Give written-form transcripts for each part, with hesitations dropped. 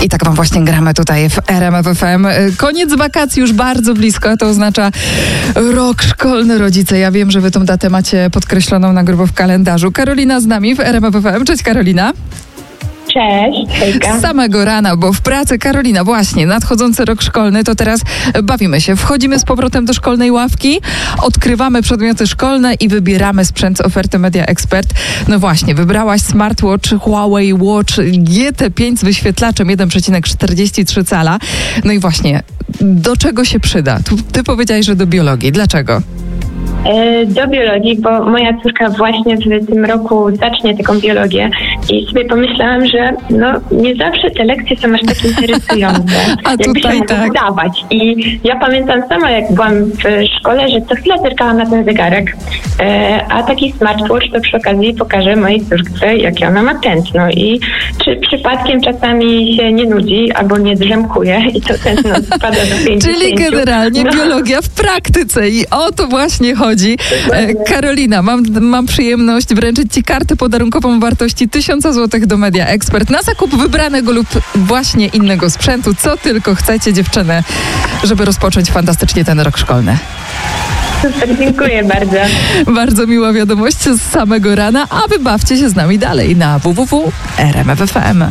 I tak wam właśnie gramy tutaj w RMF FM. Koniec wakacji już bardzo blisko, a to oznacza rok szkolny, rodzice. Ja wiem, że wy tą datę macie podkreśloną na grubo w kalendarzu. Karolina z nami w RMF FM. Cześć Karolina. Cześć, hejka. Z samego rana, bo w pracy. Karolina, właśnie, nadchodzący rok szkolny, to teraz bawimy się. Wchodzimy z powrotem do szkolnej ławki, odkrywamy przedmioty szkolne i wybieramy sprzęt z oferty Media Expert. No właśnie, wybrałaś smartwatch Huawei Watch GT5 z wyświetlaczem 1,43 cala. No i właśnie, do czego się przyda? Ty powiedziałaś, że do biologii. Dlaczego? Do biologii, bo moja córka właśnie w tym roku zacznie taką biologię i sobie pomyślałam, że nie zawsze te lekcje są aż tak interesujące, A jakby tutaj się tak. zdawać. I ja pamiętam sama, jak byłam w szkole, że co chwilę zerkałam na ten zegarek, a taki smartwatch to przy okazji pokaże mojej córce, jakie ona ma tętno i czy przypadkiem czasami się nie nudzi albo nie drzemkuje i to tętno spada do 50. Czyli generalnie biologia w praktyce i o to właśnie chodzi. Karolina, mam przyjemność wręczyć ci kartę podarunkową o wartości 1000 zł do Media Expert na zakup wybranego lub właśnie innego sprzętu. Co tylko chcecie, dziewczyny, żeby rozpocząć fantastycznie ten rok szkolny. Super, dziękuję bardzo. Bardzo miła wiadomość z samego rana, a wy bawcie się z nami dalej na www.rmf.fm.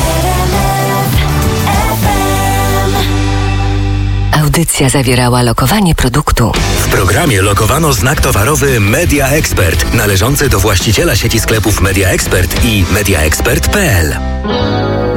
Audycja zawierała lokowanie produktu. W programie lokowano znak towarowy Media Expert, należący do właściciela sieci sklepów Media Expert i mediaexpert.pl.